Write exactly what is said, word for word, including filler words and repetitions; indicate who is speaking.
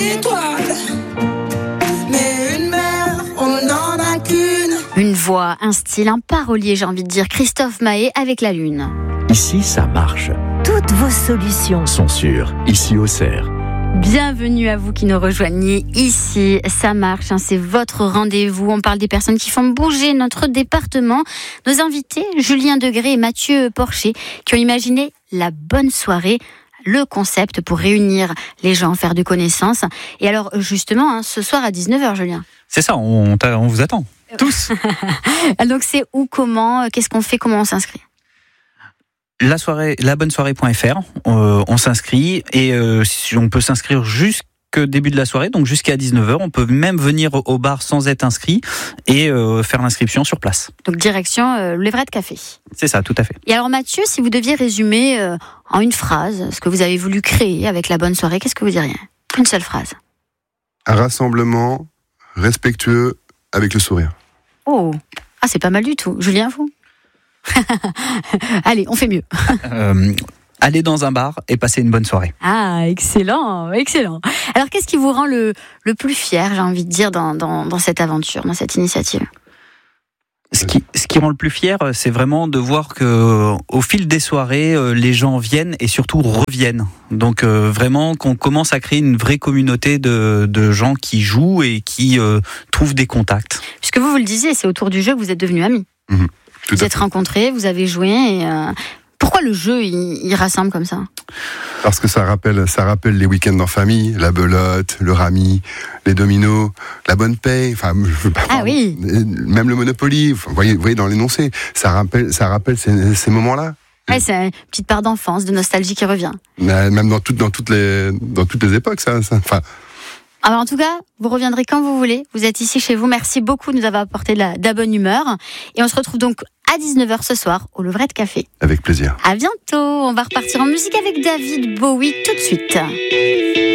Speaker 1: Étoile, mais une mère, on n'en a qu'une.
Speaker 2: Une voix, un style, un parolier, j'ai envie de dire. Christophe Maé avec La Lune.
Speaker 3: Ici, ça marche.
Speaker 4: Toutes vos solutions
Speaker 3: Sont sûres. Ici, au Cerf.
Speaker 2: Bienvenue à vous qui nous rejoignez ici, ça marche, hein, c'est votre rendez-vous. On parle des personnes qui font bouger notre département. Nos invités, Julien Degré et Mathieu Porcher, qui ont imaginé la bonne soirée, le concept pour réunir les gens, faire de connaissances. Et alors justement, hein, ce soir à dix-neuf heures, Julien.
Speaker 5: C'est ça, on, on vous attend, tous.
Speaker 2: Donc c'est où, comment, qu'est-ce qu'on fait, comment on s'inscrit ?
Speaker 5: La soirée, la bonne soirée point f r, euh, on s'inscrit et euh, on peut s'inscrire jusqu'au début de la soirée, donc jusqu'à dix-neuf heures. On peut même venir au bar sans être inscrit et euh, faire l'inscription sur place. Donc
Speaker 2: direction euh, l'Everett Café.
Speaker 5: C'est ça, tout à fait.
Speaker 2: Et alors Mathieu, si vous deviez résumer euh, en une phrase ce que vous avez voulu créer avec la bonne soirée, qu'est-ce que vous diriez ? Une seule phrase.
Speaker 6: Un rassemblement respectueux avec le sourire.
Speaker 2: Oh, ah c'est pas mal du tout. Julien, vous ? Allez, on fait mieux.
Speaker 5: euh, aller dans un bar et passer une bonne soirée.
Speaker 2: Ah, excellent, excellent. Alors, qu'est-ce qui vous rend le, le plus fier, j'ai envie de dire, dans, dans, dans cette aventure, dans cette initiative ?
Speaker 5: Ce qui, ce qui rend le plus fier, c'est vraiment de voir que, au fil des soirées, les gens viennent et surtout reviennent. Donc euh, vraiment qu'on commence à créer une vraie communauté de, de gens qui jouent et qui euh, trouvent des contacts.
Speaker 2: Puisque vous, vous le disiez, c'est autour du jeu que vous êtes devenus amis.
Speaker 6: Mmh. Tout
Speaker 2: vous êtes rencontrés, vous avez joué. Et, euh, pourquoi le jeu, il, il rassemble comme ça ?
Speaker 6: Parce que ça rappelle, ça rappelle les week-ends en famille, la belote, le rami, les dominos, la bonne paye. Enfin, je veux pas
Speaker 2: ah
Speaker 6: prendre,
Speaker 2: oui.
Speaker 6: Même le Monopoly. Enfin, vous voyez, vous voyez dans l'énoncé, ça rappelle, ça rappelle ces, ces moments-là.
Speaker 2: Ouais, c'est une petite part d'enfance, de nostalgie qui revient.
Speaker 6: Même dans toutes, dans toutes les, dans toutes les époques, ça. ça enfin.
Speaker 2: Alors en tout cas, vous reviendrez quand vous voulez. Vous êtes ici chez vous. Merci beaucoup de nous avoir apporté de la, de la bonne humeur. Et on se retrouve donc à dix-neuf heures ce soir au Leverett Café.
Speaker 6: Avec plaisir.
Speaker 2: À bientôt. On va repartir en musique avec David Bowie tout de suite.